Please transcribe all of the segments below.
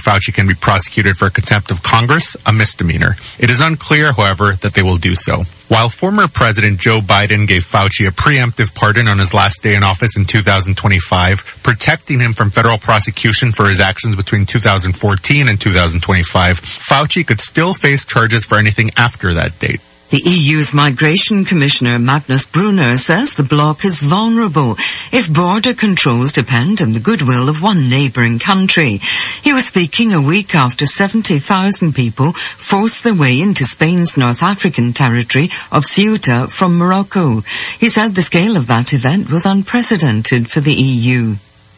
Fauci can be prosecuted for contempt of Congress, a misdemeanor. It is unclear, however, that they will do so. While former President Joe Biden gave Fauci a preemptive pardon on his last day in office in 2025, protecting him from federal prosecution for his actions between 2014 and 2025, Fauci could still face charges for anything after that date. The EU's Migration Commissioner Magnus Brunner says the bloc is vulnerable if border controls depend on the goodwill of one neighbouring country. He was speaking a week after 70,000 people forced their way into Spain's North African territory of Ceuta from Morocco. He said the scale of that event was unprecedented for the EU.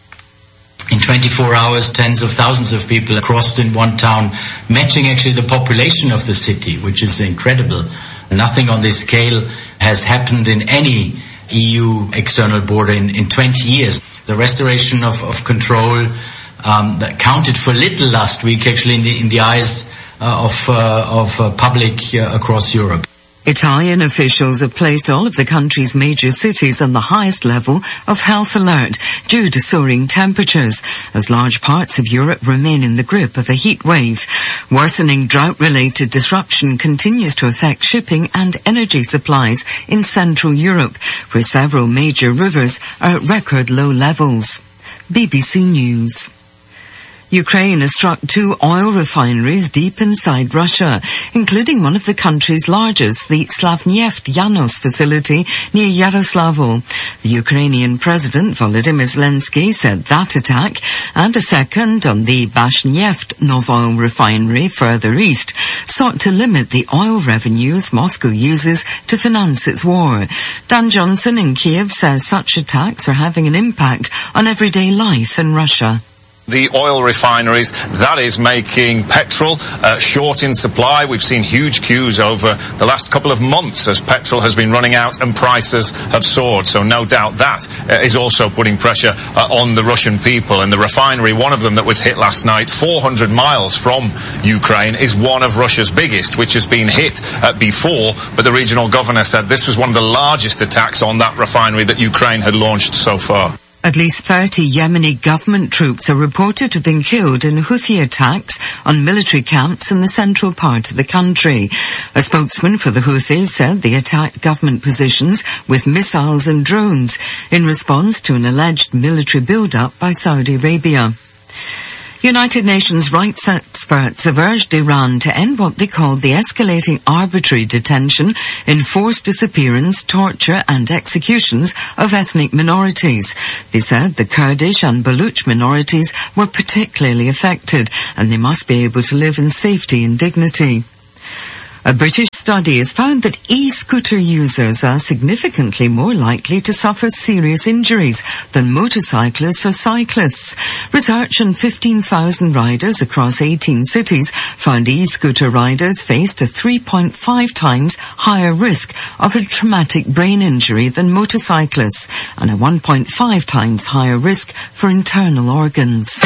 In 24 hours, tens of thousands of people crossed in one town, matching actually the population of the city, which is incredible. Nothing on this scale has happened in any EU external border in 20 years. The restoration of control that counted for little last week, actually, in the eyes of public across Europe. Italian officials have placed all of the country's major cities on the highest level of health alert due to soaring temperatures, as large parts of Europe remain in the grip of a heat wave. Worsening drought-related disruption continues to affect shipping and energy supplies in Central Europe, where several major rivers are at record low levels. BBC News. Ukraine has struck 2 oil refineries deep inside Russia, including one of the country's largest, the Slavneft Yanos facility near Yaroslavl. The Ukrainian President Volodymyr Zelensky said that attack and a second on the Bashneft Novoil refinery further east sought to limit the oil revenues Moscow uses to finance its war. Dan Johnson in Kiev says such attacks are having an impact on everyday life in Russia. The oil refineries, that is making petrol short in supply. We've seen huge queues over the last couple of months as petrol has been running out and prices have soared. So no doubt that is also putting pressure on the Russian people. And the refinery, one of them that was hit last night, 400 miles from Ukraine, is one of Russia's biggest, which has been hit before. But the regional governor said this was one of the largest attacks on that refinery that Ukraine had launched so far. At least 30 Yemeni government troops are reported to have been killed in Houthi attacks on military camps in the central part of the country. A spokesman for the Houthis said they attacked government positions with missiles and drones in response to an alleged military build-up by Saudi Arabia. United Nations rights experts have urged Iran to end what they called the escalating arbitrary detention, enforced disappearance, torture and executions of ethnic minorities. They said the Kurdish and Baluch minorities were particularly affected and they must be able to live in safety and dignity. A British study has found that e-scooter users are significantly more likely to suffer serious injuries than motorcyclists or cyclists. Research on 15,000 riders across 18 cities found e-scooter riders faced a 3.5 times higher risk of a traumatic brain injury than motorcyclists and a 1.5 times higher risk for internal organs.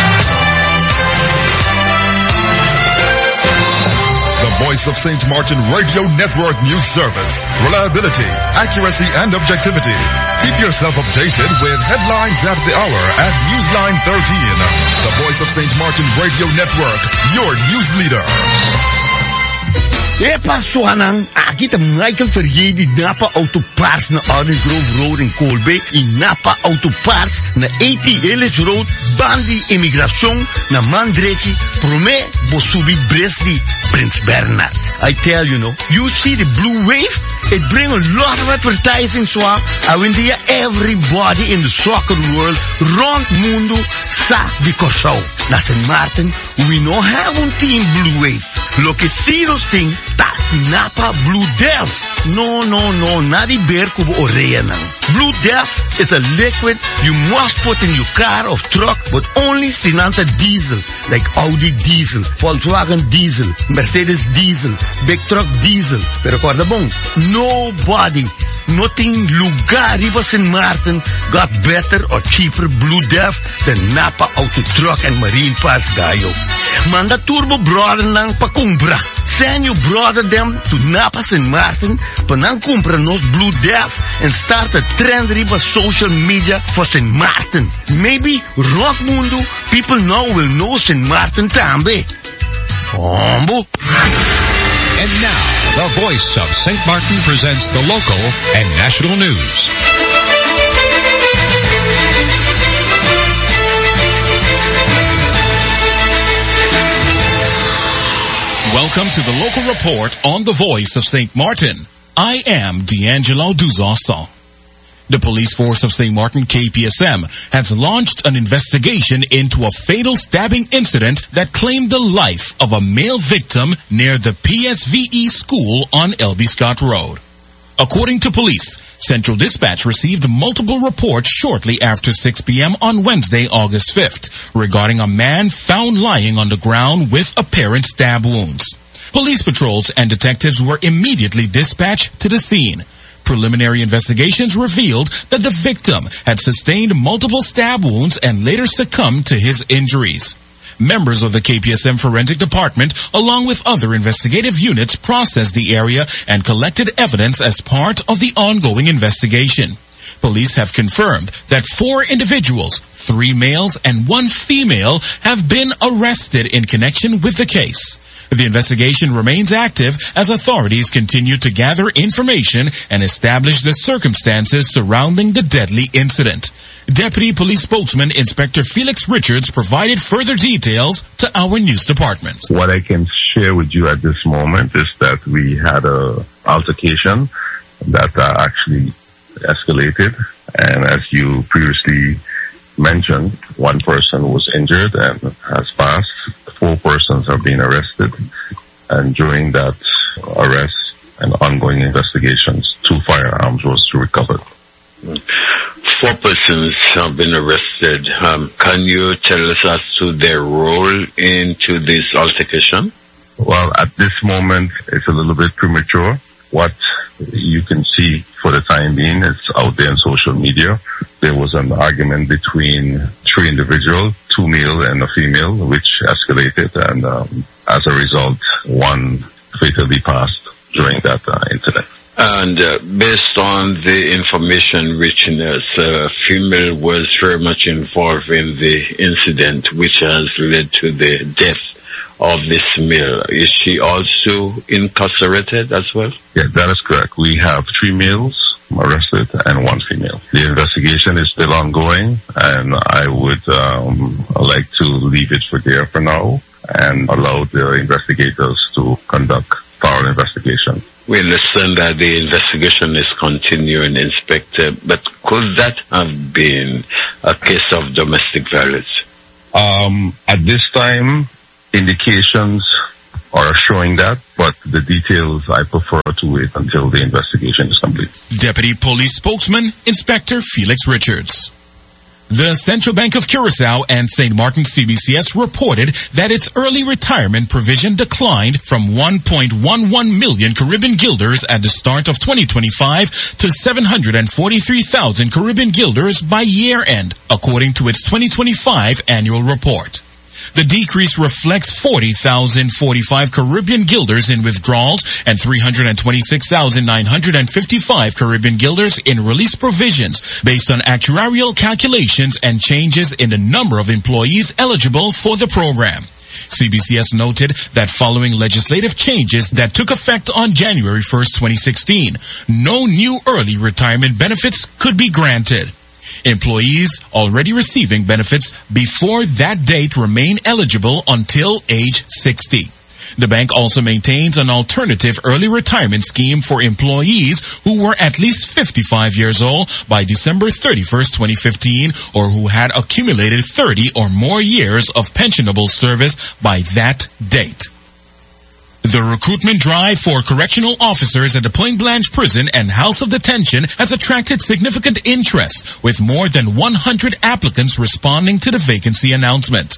The Voice of St. Martin Radio Network News Service. Reliability, accuracy, and objectivity. Keep yourself updated with headlines at the hour at Newsline 13. The Voice of St. Martin Radio Network, your news leader. Pasoanang, akita Michael Ferrier di Napa Autoparts na Orange Grove Road in Colby, in Napa Autoparts na 80 Hills Road, Bandi Immigración na Mandreci, Prome Bosubi Bresley, Prince Bernard. I tell you, you see the blue wave? It brings a lot of advertising, so I win there everybody in the soccer world, rond mundo, sa di Corsau. Na St. Martin, we no have un team blue wave. Lo que sí los ting, ta Napa Blue Delft. No, not the beer kubo oreya nang. Blue Delft is a liquid you must put in your car or truck, but only Sinanta diesel, like Audi diesel, Volkswagen diesel, Mercedes diesel, big truck diesel. Pero recuerda bon, nobody nothing lugar riba St. Martin got better or cheaper Blue Def than Napa Auto Truck and Marine Parts Gayo. Manda turbo brother lang pa kumpra. Send your brother them to Napa St. Martin panang kumpra nos Blue Def and start a trend riba social media for St. Martin. Maybe Rock Mundo people now will know St. Martin tambe. Ombo. And now, the voice of St. Martin presents the local and national news. Welcome to the local report on the voice of St. Martin. I am D'Angelo Duzoso. The police force of St. Martin KPSM has launched an investigation into a fatal stabbing incident that claimed the life of a male victim near the PSVE school on L.B. Scott Road. According to police, Central Dispatch received multiple reports shortly after 6 p.m. on Wednesday, August 5th, regarding a man found lying on the ground with apparent stab wounds. Police patrols and detectives were immediately dispatched to the scene. Preliminary investigations revealed that the victim had sustained multiple stab wounds and later succumbed to his injuries. Members of the KPSM Forensic Department, along with other investigative units, processed the area and collected evidence as part of the ongoing investigation. Police have confirmed that 4 individuals, 3 males and 1 female, have been arrested in connection with the case. The investigation remains active as authorities continue to gather information and establish the circumstances surrounding the deadly incident. Deputy Police Spokesman Inspector Felix Richards provided further details to our news department. What I can share with you at this moment is that we had an altercation that actually escalated, and as you previously mentioned, 1 person was injured and has passed. 4 persons have been arrested, and during that arrest and ongoing investigations, 2 firearms was recovered. 4 persons have been arrested. Can you tell us as to their role into this altercation? Well, at this moment, it's a little bit premature. What you can see for the time being is out there on social media. There was an argument between 3 individuals, 2 male and a female, which escalated, and as a result, 1 fatally passed during that incident. And based on the information reaching us, a female was very much involved in the incident, which has led to the death of this male. Is she also incarcerated as well? Yeah, that is correct. We have 3 males arrested and 1 female. The investigation is still ongoing, and I would like to leave it for there for now and allow the investigators to conduct thorough investigation. We understand that the investigation is continuing, Inspector, but could that have been a case of domestic violence? At this time, indications are showing that, but the details I prefer to wait until the investigation is complete. Deputy Police Spokesman Inspector Felix Richards. The Central Bank of Curacao and St. Martin CBCS reported that its early retirement provision declined from 1.11 million Caribbean guilders at the start of 2025 to 743,000 Caribbean guilders by year end, according to its 2025 annual report. The decrease reflects 40,045 Caribbean guilders in withdrawals and 326,955 Caribbean guilders in release provisions based on actuarial calculations and changes in the number of employees eligible for the program. CBCS noted that following legislative changes that took effect on January 1st, 2016, no new early retirement benefits could be granted. Employees already receiving benefits before that date remain eligible until age 60. The bank also maintains an alternative early retirement scheme for employees who were at least 55 years old by December 31st, 2015, or who had accumulated 30 or more years of pensionable service by that date. The recruitment drive for correctional officers at the Point Blanche Prison and House of Detention has attracted significant interest, with more than 100 applicants responding to the vacancy announcement.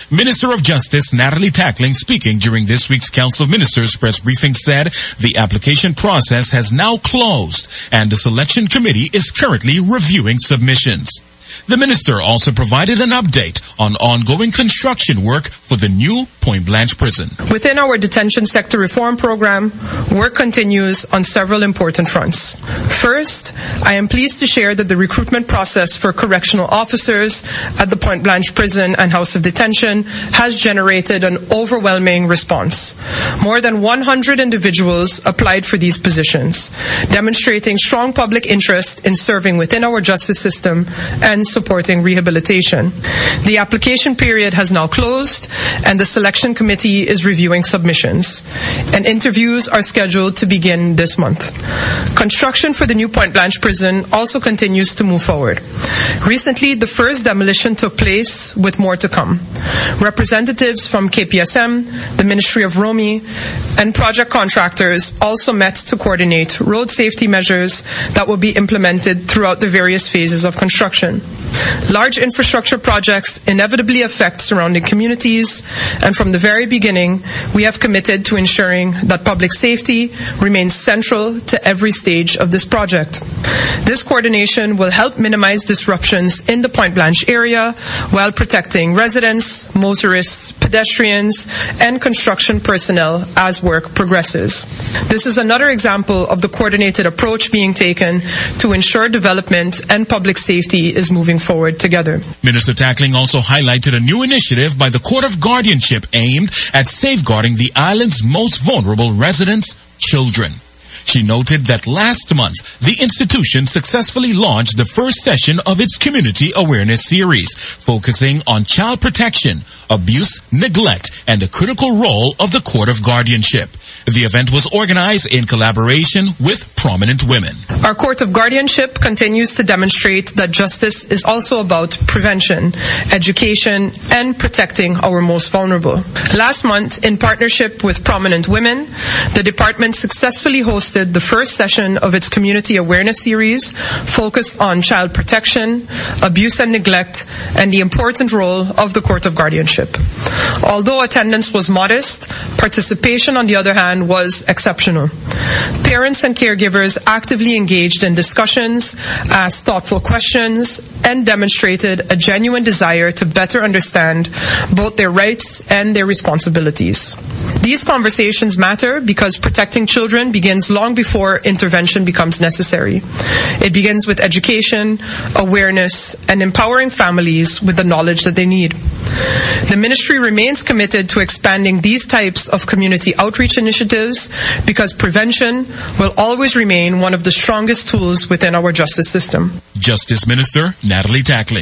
Minister of Justice Natalie Tackling, speaking during this week's Council of Ministers press briefing, said the application process has now closed and the selection committee is currently reviewing submissions. The minister also provided an update on ongoing construction work for the new Point Blanche prison. Within our detention sector reform program, work continues on several important fronts. First, I am pleased to share that the recruitment process for correctional officers at the Point Blanche prison and house of detention has generated an overwhelming response. More than 100 individuals applied for these positions, demonstrating strong public interest in serving within our justice system and supporting rehabilitation. The application period has now closed and the selection committee is reviewing submissions, and interviews are scheduled to begin this month. Construction for the new Point Blanche prison also continues to move forward. Recently, the first demolition took place, with more to come. Representatives from KPSM, the Ministry of Romy, and project contractors also met to coordinate road safety measures that will be implemented throughout the various phases of construction. Large infrastructure projects inevitably affect surrounding communities, and from the very beginning, we have committed to ensuring that public safety remains central to every stage of this project. This coordination will help minimize disruptions in the Point Blanche area while protecting residents, motorists, pedestrians, and construction personnel as work progresses. This is another example of the coordinated approach being taken to ensure development and public safety is moving forward together. Minister Tackling also highlighted a new initiative by the Court of Guardianship aimed at safeguarding the island's most vulnerable residents, children. She noted that last month, the institution successfully launched the first session of its Community Awareness Series, focusing on child protection, abuse, neglect, and the critical role of the Court of Guardianship. The event was organized in collaboration with prominent women. Our Court of Guardianship continues to demonstrate that justice is also about prevention, education, and protecting our most vulnerable. Last month, in partnership with prominent women, the department successfully hosted the first session of its Community Awareness Series focused on child protection, abuse and neglect, and the important role of the Court of Guardianship. Although attendance was modest, participation, on the other hand, was exceptional. Parents and caregivers actively engaged in discussions, asked thoughtful questions, and demonstrated a genuine desire to better understand both their rights and their responsibilities. These conversations matter because protecting children begins long before intervention becomes necessary. It begins with education, awareness, and empowering families with the knowledge that they need. The ministry remains committed to expanding these types of community outreach initiatives because prevention will always remain one of the strongest tools within our justice system. Justice Minister Natalie Tackling.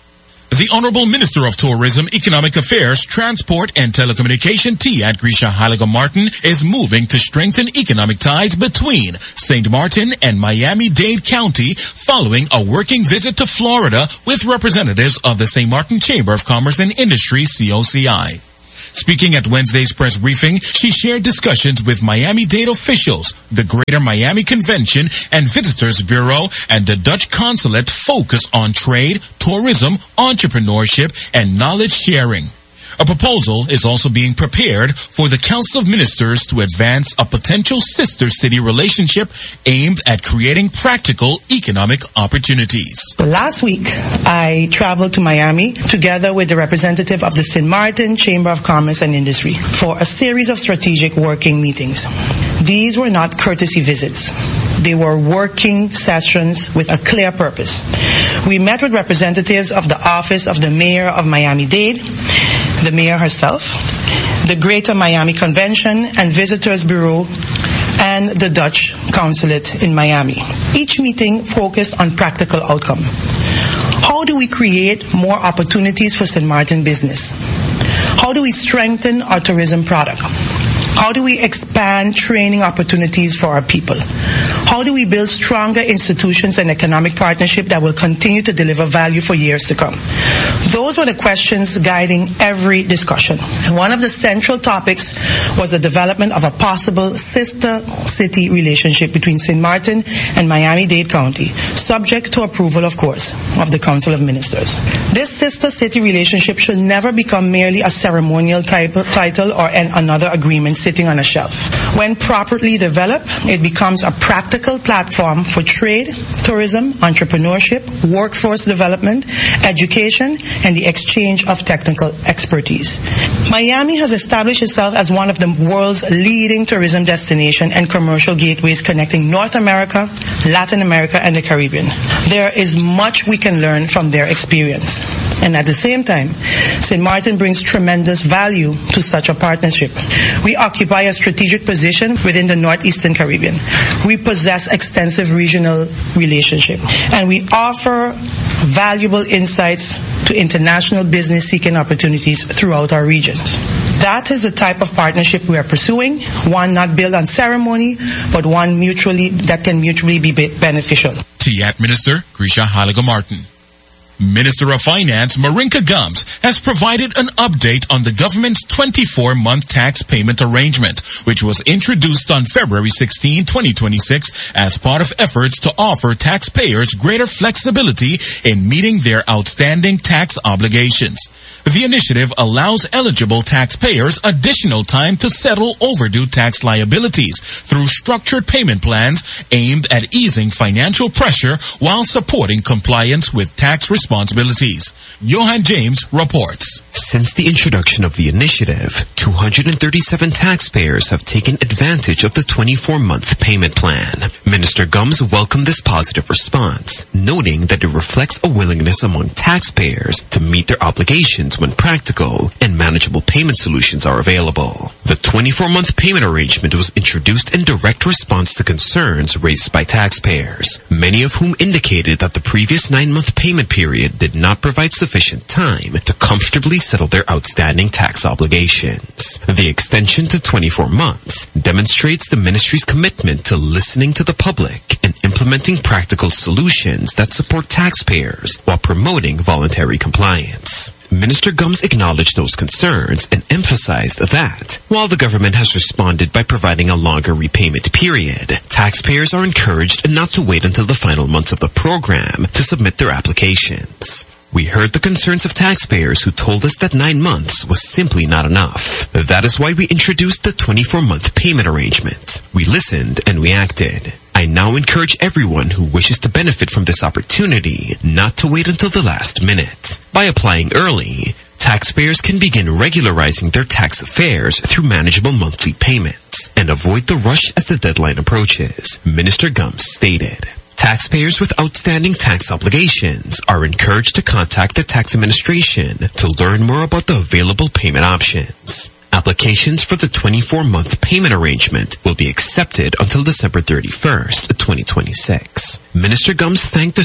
The Honorable Minister of Tourism, Economic Affairs, Transport and Telecommunication, Tiat Grisha Halligan-Martin, is moving to strengthen economic ties between St. Martin and Miami-Dade County following a working visit to Florida with representatives of the St. Martin Chamber of Commerce and Industry, COCI. Speaking at Wednesday's press briefing, she shared discussions with Miami-Dade officials, the Greater Miami Convention and Visitors Bureau, and the Dutch Consulate focused on trade, tourism, entrepreneurship, and knowledge sharing. A proposal is also being prepared for the Council of Ministers to advance a potential sister city relationship aimed at creating practical economic opportunities. Last week, I traveled to Miami together with the representative of the St. Martin Chamber of Commerce and Industry for a series of strategic working meetings. These were not courtesy visits. They were working sessions with a clear purpose. We met with representatives of the Office of the Mayor of Miami-Dade, the Mayor herself, the Greater Miami Convention and Visitors Bureau, and the Dutch Consulate in Miami. Each meeting focused on practical outcome. How do we create more opportunities for St. Martin business? How do we strengthen our tourism product? How do we expand training opportunities for our people? How do we build stronger institutions and economic partnership that will continue to deliver value for years to come? Those were the questions guiding every discussion. And one of the central topics was the development of a possible sister city relationship between St. Martin and Miami-Dade County, subject to approval, of course, of the Council of Ministers. This sister city relationship should never become merely a ceremonial title or another agreement sitting on a shelf. When properly developed, it becomes a practical platform for trade, tourism, entrepreneurship, workforce development, education, and the exchange of technical expertise. Miami has established itself as one of the world's leading tourism destination and commercial gateways connecting North America, Latin America, and the Caribbean. There is much we can learn from their experience. And at the same time, St. Martin brings tremendous value to such a partnership. We occupy a strategic position within the Northeastern Caribbean. We possess extensive regional relationship, and we offer valuable insights to international business seeking opportunities throughout our regions. That is the type of partnership we are pursuing, one not built on ceremony, but one that can mutually be beneficial. TIAT Minister Grisha Haliga-Martin. Minister of Finance Marinka Gums has provided an update on the government's 24-month tax payment arrangement, which was introduced on February 16, 2026 as part of efforts to offer taxpayers greater flexibility in meeting their outstanding tax obligations. The initiative allows eligible taxpayers additional time to settle overdue tax liabilities through structured payment plans aimed at easing financial pressure while supporting compliance with tax responsibilities. Johan James reports. Since the introduction of the initiative, 237 taxpayers have taken advantage of the 24-month payment plan. Minister Gums welcomed this positive response, noting that it reflects a willingness among taxpayers to meet their obligations when practical and manageable payment solutions are available. The 24-month payment arrangement was introduced in direct response to concerns raised by taxpayers, many of whom indicated that the previous 9-month payment period did not provide sufficient time to comfortably settle their outstanding tax obligations. The extension to 24 months demonstrates the ministry's commitment to listening to the public and implementing practical solutions that support taxpayers while promoting voluntary compliance. Minister Gums acknowledged those concerns and emphasized that while the government has responded by providing a longer repayment period, taxpayers are encouraged not to wait until the final months of the program to submit their applications. We heard the concerns of taxpayers who told us that 9 months was simply not enough. That is why we introduced the 24-month payment arrangement. We listened and we acted. I now encourage everyone who wishes to benefit from this opportunity not to wait until the last minute. By applying early, taxpayers can begin regularizing their tax affairs through manageable monthly payments and avoid the rush as the deadline approaches, Minister Gums stated. Taxpayers with outstanding tax obligations are encouraged to contact the tax administration to learn more about the available payment options. Applications for the 24-month payment arrangement will be accepted until December 31st, 2026. Minister Gums thanked the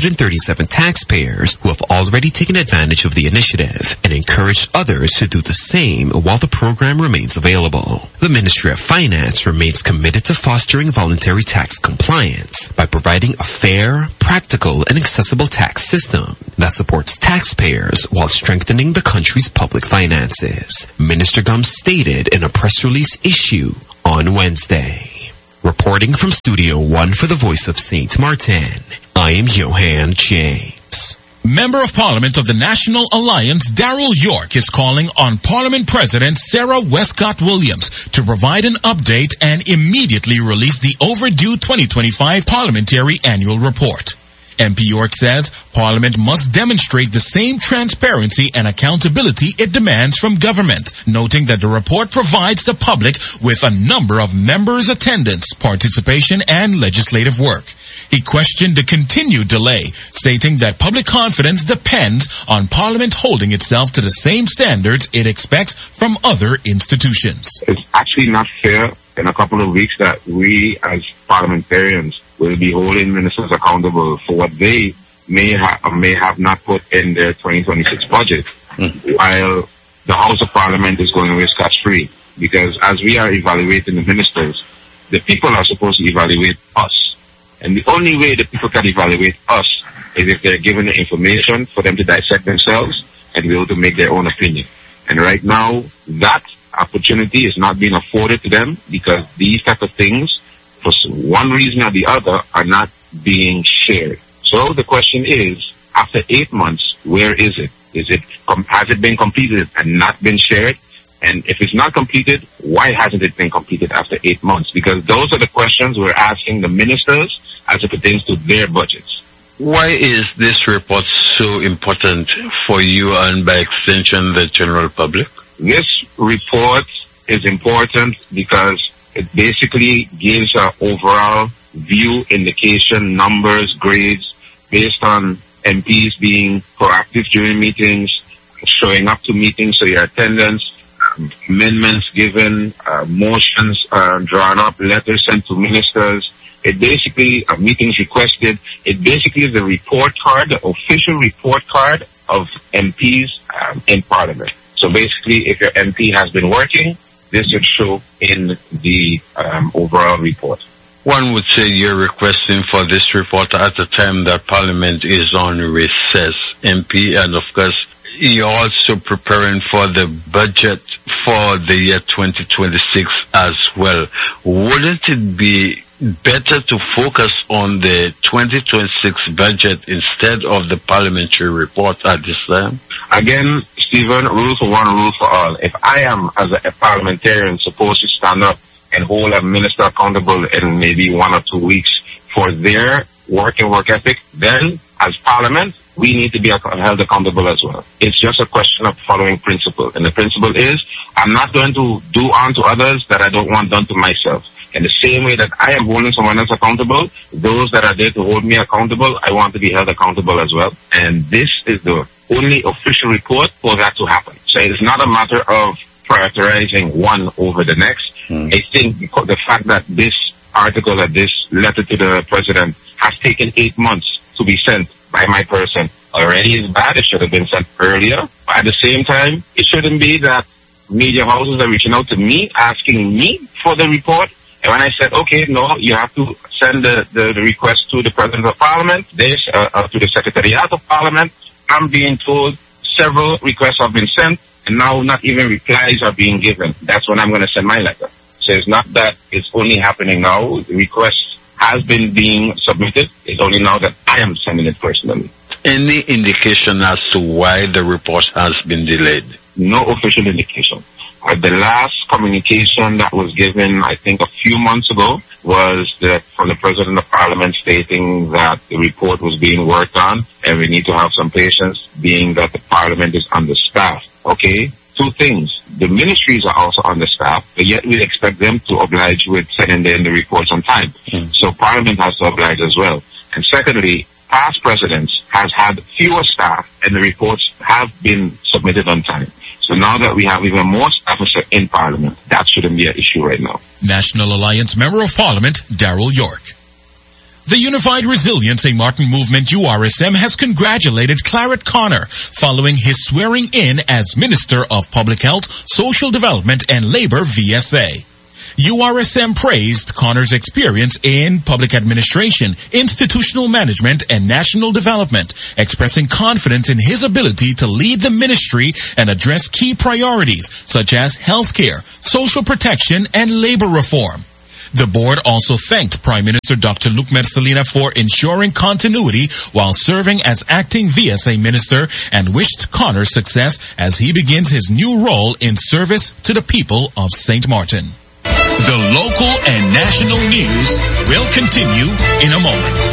237 taxpayers who have already taken advantage of the initiative and encouraged others to do the same while the program remains available. The Ministry of Finance remains committed to fostering voluntary tax compliance by providing a fair, practical, and accessible tax system that supports taxpayers while strengthening the country's public finances, Minister Gums stated in a press release issue on Wednesday. Reporting from Studio 1 for the Voice of St. Martin, I am Johan James. Member of Parliament of the National Alliance, Darrell York, is calling on Parliament President Sarah Westcott Williams to provide an update and immediately release the overdue 2025 Parliamentary Annual Report. MP York says Parliament must demonstrate the same transparency and accountability it demands from government, noting that the report provides the public with a number of members' attendance, participation, and legislative work. He questioned the continued delay, stating that public confidence depends on Parliament holding itself to the same standards it expects from other institutions. It's actually not fair in a couple of weeks that we as parliamentarians will be holding ministers accountable for what they may have not put in their 2026 budget, while the House of Parliament is going away scot-free. because as we are evaluating the ministers, the people are supposed to evaluate us. And the only way the people can evaluate us is if they're given the information for them to dissect themselves and be able to make their own opinion. And right now, that opportunity is not being afforded to them because these type of things, for one reason or the other, are not being shared. So the question is, after 8 months, where is it? Has it been completed and not been shared? And if it's not completed, why hasn't it been completed after 8 months? Because those are the questions we're asking the ministers as it pertains to their budgets. Why is this report so important for you and by extension the general public? This report is important because it basically gives an overall view, indication, numbers, grades based on MPs being proactive during meetings, showing up to meetings, so your attendance, amendments given, motions drawn up, letters sent to ministers. It basically, meetings requested. It basically is the report card, the official report card of MPs in Parliament. So basically, if your MP has been working, this should show in the overall report. One would say you're requesting for this report at the time that Parliament is on recess, MP, and of course, you're also preparing for the budget for the year 2026 as well. Wouldn't it be better to focus on the 2026 budget instead of the parliamentary report at this time? Again, Stephen, rule for one, rule for all. If I am, as a parliamentarian, supposed to stand up and hold a minister accountable in maybe 1 or 2 weeks for their work and work ethic, then as Parliament, we need to be held accountable as well. It's just a question of following principle. And the principle is, I'm not going to do unto others that I don't want done to myself. In the same way that I am holding someone else accountable, those that are there to hold me accountable, I want to be held accountable as well. And this is the only official report for that to happen. So it is not a matter of prioritizing one over the next. I think because the fact that this article, that this letter to the president has taken 8 months to be sent by my person already is bad. It should have been sent earlier. But at the same time, it shouldn't be that media houses are reaching out to me, asking me for the report. And when I said, okay, no, you have to send the request to the President of Parliament, to the Secretariat of Parliament, I'm being told several requests have been sent, and now not even replies are being given. That's when I'm going to send my letter. So it's not that it's only happening now. The request has been being submitted. It's only now that I am sending it personally. Any indication as to why the report has been delayed? No official indication. The last communication that was given, I think a few months ago, was from the President of Parliament stating that the report was being worked on and we need to have some patience, being that the Parliament is understaffed. Okay, 2 things. The ministries are also understaffed, but yet we expect them to oblige with sending in the reports on time. So Parliament has to oblige as well. And secondly, past presidents has had fewer staff and the reports have been submitted on time. So now that we have even more staff in Parliament, that shouldn't be an issue right now. National Alliance Member of Parliament, Darrell York. The Unified Resilience St. Martin Movement, URSM, has congratulated Claret Connor following his swearing in as Minister of Public Health, Social Development and Labor, VSA. URSM praised Connor's experience in public administration, institutional management, and national development, expressing confidence in his ability to lead the ministry and address key priorities such as healthcare, social protection, and labor reform. The board also thanked Prime Minister Dr. Luc Mercelina for ensuring continuity while serving as acting VSA minister and wished Connor success as he begins his new role in service to the people of St. Martin. The local and national news will continue in a moment.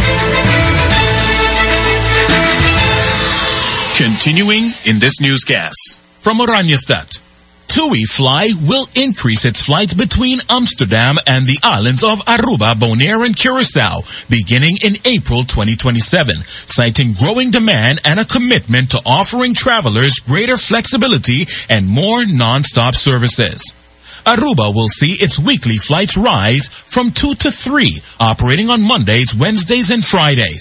Continuing in this newscast from Oranjestad. TUI Fly will increase its flights between Amsterdam and the islands of Aruba, Bonaire, and Curacao beginning in April 2027, citing growing demand and a commitment to offering travelers greater flexibility and more non-stop services. Aruba will see its weekly flights rise from 2 to 3, operating on Mondays, Wednesdays, and Fridays.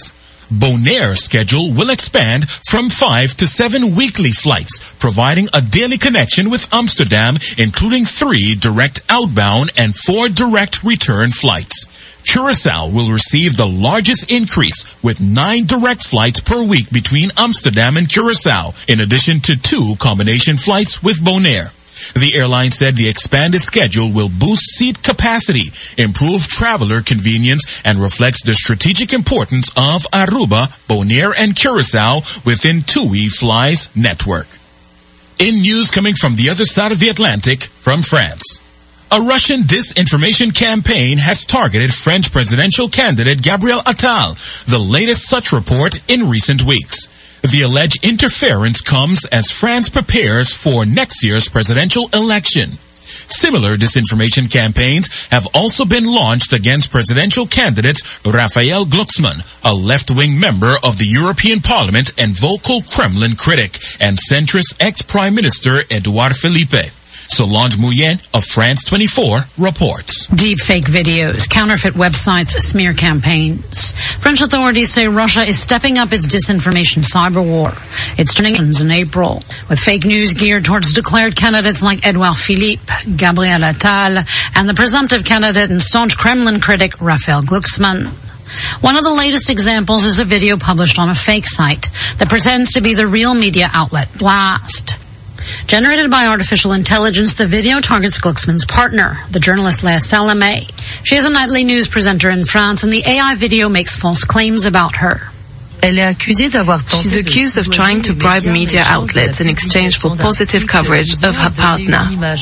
Bonaire's schedule will expand from 5 to 7 weekly flights, providing a daily connection with Amsterdam, including 3 direct outbound and 4 direct return flights. Curaçao will receive the largest increase with 9 direct flights per week between Amsterdam and Curaçao, in addition to 2 combination flights with Bonaire. The airline said the expanded schedule will boost seat capacity, improve traveler convenience, and reflects the strategic importance of Aruba, Bonaire, and Curaçao within TUI Fly's network. In news coming from the other side of the Atlantic, from France. A Russian disinformation campaign has targeted French presidential candidate Gabriel Attal, the latest such report in recent weeks. The alleged interference comes as France prepares for next year's presidential election. Similar disinformation campaigns have also been launched against presidential candidate Raphael Glucksmann, a left-wing member of the European Parliament and vocal Kremlin critic, and centrist ex-Prime Minister Edouard Philippe. Solange Mouyen of France 24 reports. Deepfake videos, counterfeit websites, smear campaigns. French authorities say Russia is stepping up its disinformation cyber war. It's turning in April, with fake news geared towards declared candidates like Edouard Philippe, Gabriel Attal, and the presumptive candidate and staunch Kremlin critic Raphael Glucksmann. One of the latest examples is a video published on a fake site that pretends to be the real media outlet Blast. Generated by artificial intelligence, the video targets Glucksmann's partner, the journalist Léa Salamé. She is a nightly news presenter in France, and the AI video makes false claims about her. She's accused of trying to bribe media outlets in exchange for positive coverage of her partner.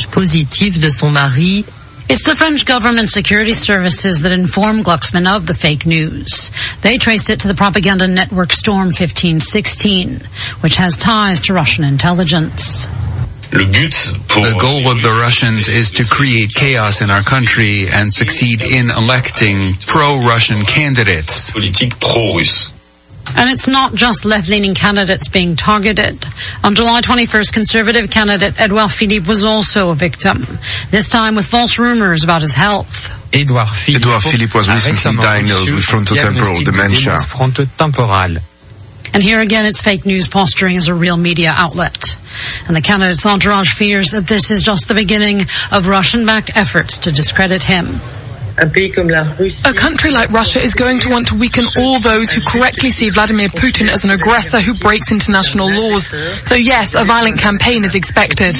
It's the French government security services that informed Glucksmann of the fake news. They traced it to the propaganda network Storm 1516, which has ties to Russian intelligence. The goal of the Russians is to create chaos in our country and succeed in electing pro-Russian candidates. And it's not just left-leaning candidates being targeted. On July 21st, conservative candidate Edouard Philippe was also a victim, this time with false rumors about his health. Edouard Philippe was recently diagnosed with frontotemporal dementia. And here again, it's fake news posturing as a real media outlet. And the candidate's entourage fears that this is just the beginning of Russian-backed efforts to discredit him. A country like Russia is going to want to weaken all those who correctly see Vladimir Putin as an aggressor who breaks international laws. So yes, a violent campaign is expected.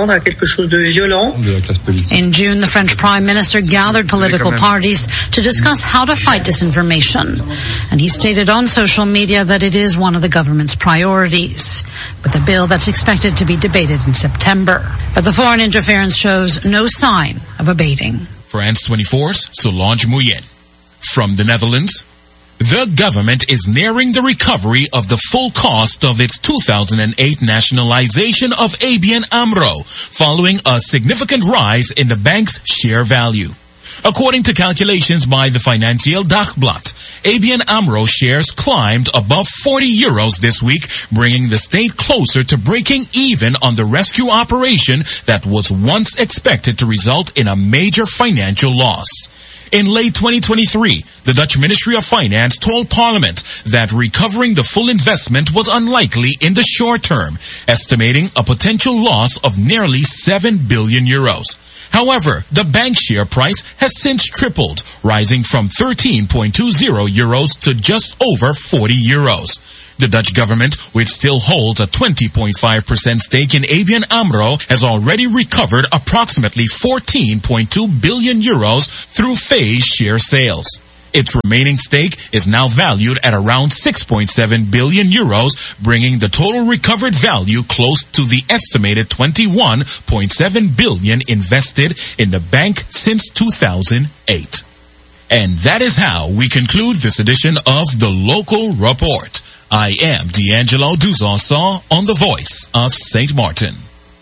In June, the French Prime Minister gathered political parties to discuss how to fight disinformation. And he stated on social media that it is one of the government's priorities, with a bill that's expected to be debated in September. But the foreign interference shows no sign of abating. France 24's Solange Mouyen. From the Netherlands, the government is nearing the recovery of the full cost of its 2008 nationalization of ABN AMRO, following a significant rise in the bank's share value. According to calculations by the Financieel Dagblad, ABN AMRO shares climbed above €40 this week, bringing the state closer to breaking even on the rescue operation that was once expected to result in a major financial loss. In late 2023, the Dutch Ministry of Finance told Parliament that recovering the full investment was unlikely in the short term, estimating a potential loss of nearly €7 billion. However, the bank share price has since tripled, rising from €13.20 to just over €40. The Dutch government, which still holds a 20.5% stake in ABN AMRO, has already recovered approximately €14.2 billion through phased share sales. Its remaining stake is now valued at around €6.7 billion, bringing the total recovered value close to the estimated €21.7 billion invested in the bank since 2008. And that is how we conclude this edition of The Local Report. I am D'Angelo Duzanson on the Voice of St. Martin.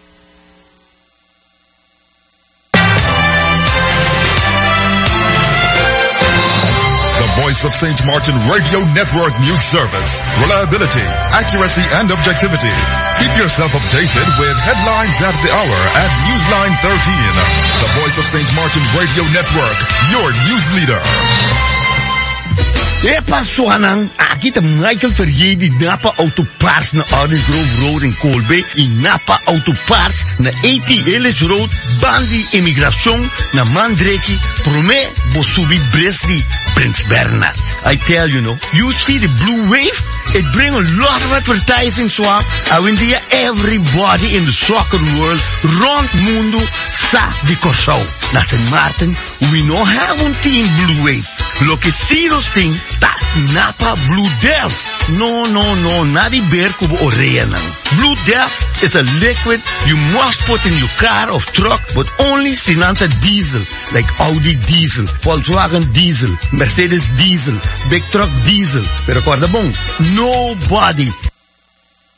Voice of St. Martin Radio Network News Service. Reliability, accuracy, and objectivity. Keep yourself updated with headlines at the hour at Newsline 13. The Voice of St. Martin Radio Network, your news leader. Pasuanan, akita Michael Ferrier di Napa Auto Parts na Orange Grove Road in Colby, in Napa Auto Parts na 80 Ellis Road, Bandi Immigración na Mandreki, Prome, Bosubi, Bresby, Prince Bernard. I tell you, you see the blue wave? It brings a lot of advertising swap. I win there everybody in the soccer world, rond mundo, sa di Corsau. Na St. Martin, we no have un team blue wave. Lo que sí los ting, ta Napa Blue Delft. No, not the bear kubo orea nang. Blue Delft is a liquid you must put in your car or truck, but only Sinanta diesel, like Audi diesel, Volkswagen diesel, Mercedes diesel, big truck diesel. Pero guarda bon, nobody